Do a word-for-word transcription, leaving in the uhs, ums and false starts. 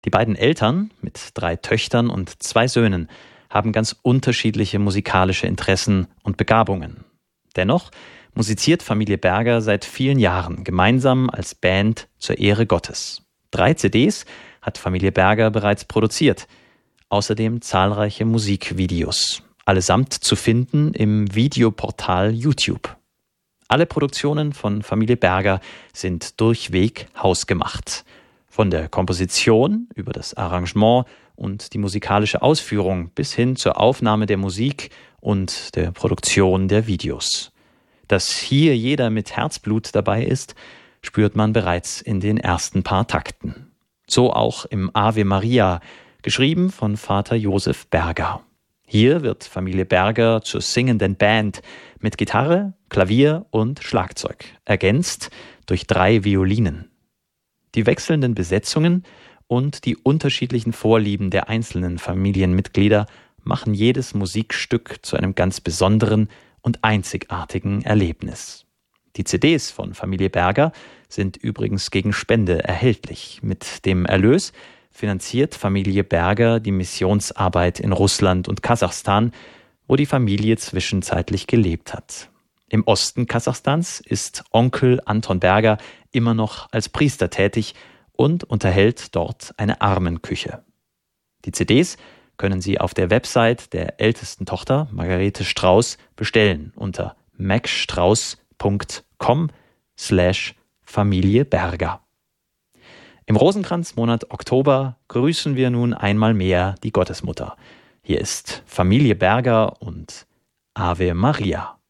Die beiden Eltern mit drei Töchtern und zwei Söhnen haben ganz unterschiedliche musikalische Interessen und Begabungen. Dennoch musiziert Familie Berger seit vielen Jahren gemeinsam als Band zur Ehre Gottes. Drei C Ds hat Familie Berger bereits produziert. Außerdem zahlreiche Musikvideos. Allesamt zu finden im Videoportal YouTube. Alle Produktionen von Familie Berger sind durchweg hausgemacht. Von der Komposition über das Arrangement und die musikalische Ausführung bis hin zur Aufnahme der Musik und der Produktion der Videos. Dass hier jeder mit Herzblut dabei ist, spürt man bereits in den ersten paar Takten. So auch im Ave Maria, geschrieben von Vater Josef Berger. Hier wird Familie Berger zur singenden Band mit Gitarre, Klavier und Schlagzeug, ergänzt durch drei Violinen. Die wechselnden Besetzungen und die unterschiedlichen Vorlieben der einzelnen Familienmitglieder machen jedes Musikstück zu einem ganz besonderen und einzigartigen Erlebnis. Die C Ds von Familie Berger sind übrigens gegen Spende erhältlich. Mit dem Erlös finanziert Familie Berger die Missionsarbeit in Russland und Kasachstan, wo die Familie zwischenzeitlich gelebt hat. Im Osten Kasachstans ist Onkel Anton Berger immer noch als Priester tätig und unterhält dort eine Armenküche. Die C Ds können Sie auf der Website der ältesten Tochter, Margarete Strauß, bestellen unter maxstrauß punkt com slash Familie Berger. Im Rosenkranzmonat Oktober grüßen wir nun einmal mehr die Gottesmutter. Hier ist Familie Berger und Ave Maria.